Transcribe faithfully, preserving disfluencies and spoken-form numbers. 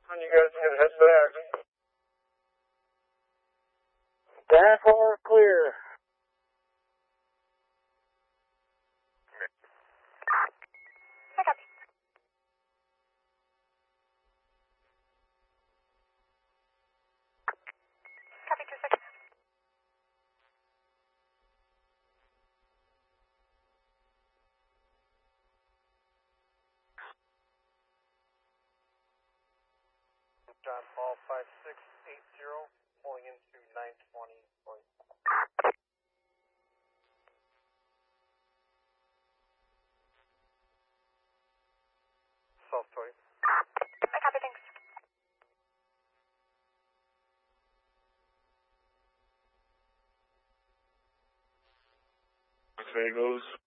When you guys get head back. Down four, clear. I copy. Copy two six. John Paul five six eight zero, pulling into nine twenty. South Toy. I copy, thanks. Vagos.